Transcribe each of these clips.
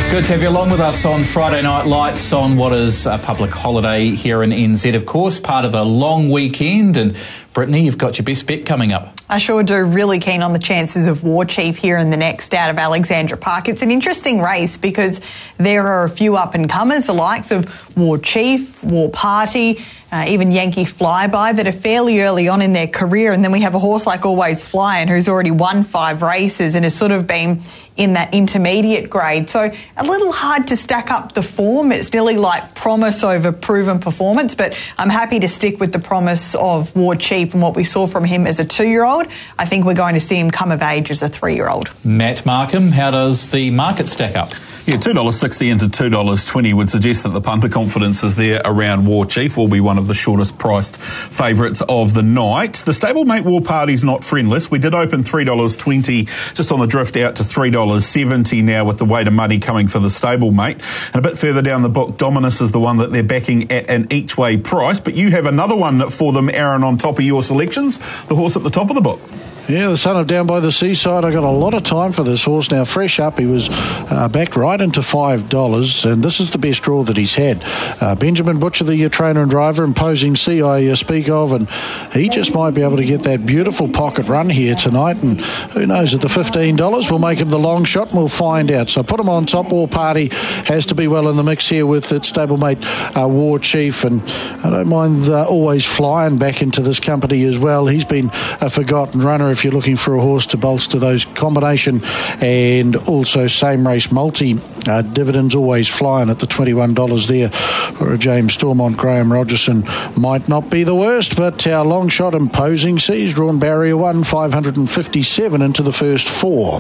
Good to have you along with us on Friday Night Lights on what is a public holiday here in NZ, of course, part of a long weekend. And Brittany, you've got your best bet coming up. I sure do. Really keen on the chances of War Chief here in the next out of Alexandra Park. It's an interesting race because there are a few up-and-comers, the likes of War Chief, War Party, even Yankee Flyby, that are fairly early on in their career. And then we have a horse like Always Flying, who's already won 5 races and has sort of been in that intermediate grade. So a little hard to stack up the form. It's nearly like promise over proven performance, but I'm happy to stick with the promise of War Chief and what we saw from him as a 2-year-old. I think we're going to see him come of age as a 3-year-old. Matt Markham, how does the market stack up? Yeah, $2.60 into $2.20 would suggest that the punter confidence is there around War Chief. Will be one of the shortest priced favourites of the night. The stablemate War Party's not friendless. We did open $3.20, just on the drift out to $3.70 now with the weight of money coming for the stablemate. And a bit further down the book, Dominus is the one that they're backing at an each-way price. But you have another one for them, Aaron, on top of your selections, the horse at the top of the book. Yeah, the son of Down by the Seaside. I got a lot of time for this horse now. Fresh up, he was backed right into $5, and this is the best draw that he's had. Benjamin Butcher, the trainer and driver, Imposing Sea I speak of, and he just might be able to get that beautiful pocket run here tonight, and who knows, at the $15 we'll make him the long shot and we'll find out. So put him on top. War Party has to be well in the mix here with its stablemate War Chief, and I don't mind Always Flying back into this company as well. He's been a forgotten runner if you're looking for a horse to bolster those combination, and also same race multi dividends Always Flying at the $21 there for a James Stormont. Graham Rogerson might not be the worst, but our long shot Imposing Seas drawn barrier 1, 557 into the first 4.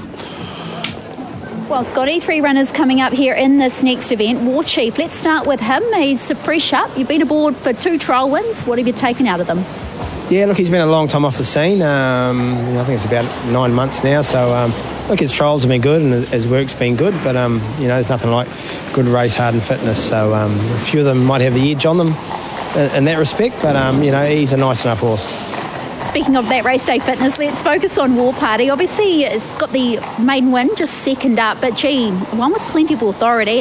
Well, Scotty, 3 runners coming up here in this next event. War Chief, let's start with him. He's fresh up. You've been aboard for 2 trial wins. What have you taken out of them? Yeah, look, he's been a long time off the scene. I think it's about 9 months now. So, look, his trials have been good and his work's been good. But, there's nothing like good race hardened fitness. So, a few of them might have the edge on them in that respect. But, he's a nice enough horse. Speaking of that race day fitness, let's focus on War Party. Obviously, it's got the maiden win, just second up. But, gee, one with plenty of authority.